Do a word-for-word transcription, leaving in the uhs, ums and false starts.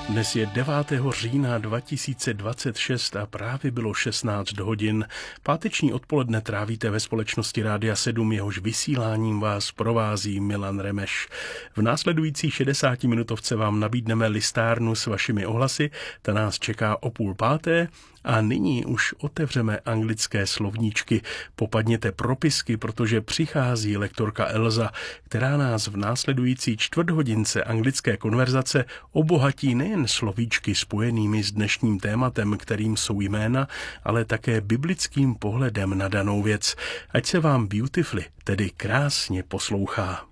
Dnes je devátého října dva tisíce dvacet šest a právě bylo šestnáct hodin. Páteční odpoledne trávíte ve společnosti Rádia sedm, jehož vysíláním vás provází Milan Remeš. V následující šedesátiminutovce vám nabídneme listárnu s vašimi ohlasy, ta nás čeká o půl páté. A nyní už otevřeme anglické slovníčky. Popadněte propisky, protože přichází lektorka Elza, která nás v následující čtvrthodince anglické konverzace obohatí nejen slovíčky spojenými s dnešním tématem, kterým jsou jména, ale také biblickým pohledem na danou věc. Ať se vám beautifully, tedy krásně poslouchá.